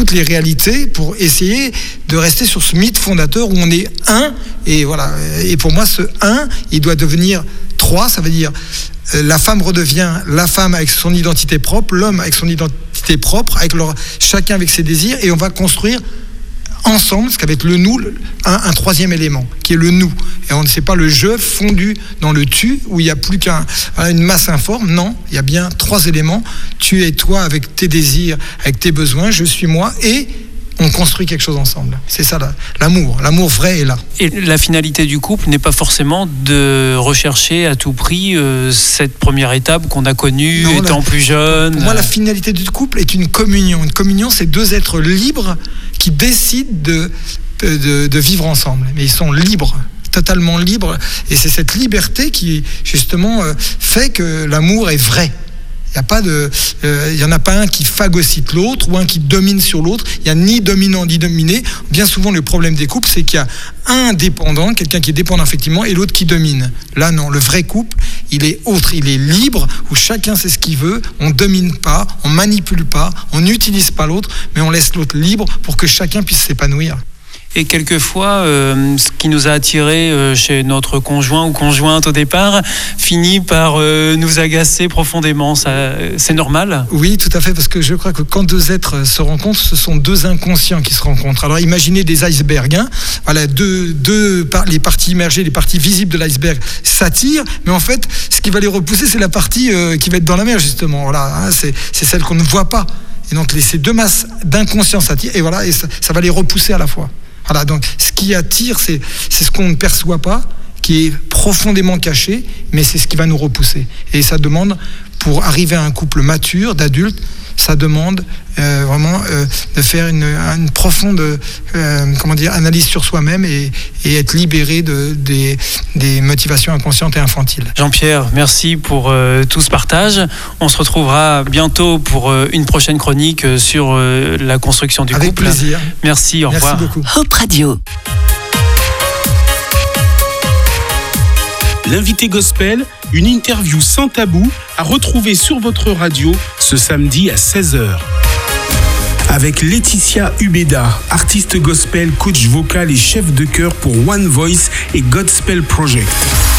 toutes les réalités pour essayer de rester sur ce mythe fondateur où on est un. Et voilà. Et pour moi, ce un, il doit devenir trois. Ça veut dire la femme redevient la femme avec son identité propre, l'homme avec son identité propre, chacun avec ses désirs, et on va construire ensemble, parce qu'avec le nous, un troisième élément, qui est le nous. Et on ne sait pas le je fondu dans le tu, où il n'y a plus une masse informe. Non, il y a bien trois éléments. Tu es toi avec tes désirs, avec tes besoins, je suis moi, et on construit quelque chose ensemble. C'est ça l'amour. L'amour vrai est là. Et la finalité du couple n'est pas forcément de rechercher à tout prix cette première étape qu'on a connue étant plus jeune. Pour moi, la finalité du couple est une communion. Une communion, c'est deux êtres libres qui décident de vivre ensemble. Mais ils sont libres, totalement libres. Et c'est cette liberté qui, justement, fait que l'amour est vrai. Il n'y en a pas un qui phagocyte l'autre ou un qui domine sur l'autre. Il n'y a ni dominant ni dominé. Bien souvent, le problème des couples, c'est qu'il y a un dépendant, quelqu'un qui est dépendant effectivement, et l'autre qui domine. Là, non, le vrai couple, il est autre, il est libre, où chacun sait ce qu'il veut, on ne domine pas, on ne manipule pas, on n'utilise pas l'autre, mais on laisse l'autre libre pour que chacun puisse s'épanouir. Et quelquefois, ce qui nous a attirés chez notre conjoint ou conjointe au départ finit par nous agacer profondément. Ça, c'est normal ? Oui, tout à fait, parce que je crois que quand deux êtres se rencontrent, ce sont deux inconscients qui se rencontrent. Alors imaginez des icebergs. Voilà, les parties immergées, les parties visibles de l'iceberg s'attirent, mais en fait, ce qui va les repousser, c'est la partie qui va être dans la mer, justement. Voilà, c'est celle qu'on ne voit pas. Et donc ces deux masses d'inconscience s'attirent, et voilà, et ça va les repousser à la fois. Voilà, donc ce qui attire, c'est ce qu'on ne perçoit pas, qui est profondément caché, mais c'est ce qui va nous repousser. Et ça demande, pour arriver à un couple mature, d'adulte, ça demande vraiment de faire une profonde analyse sur soi-même et être libéré des motivations inconscientes et infantiles. Jean-Pierre, merci pour tout ce partage. On se retrouvera bientôt pour une prochaine chronique sur la construction du couple. Avec plaisir. Merci, au revoir. Merci beaucoup. Hope Radio. L'invité gospel, une interview sans tabou à retrouver sur votre radio ce samedi à 16h. Avec Laetitia Ubeda, artiste gospel, coach vocal et chef de chœur pour One Voice et Godspell Project.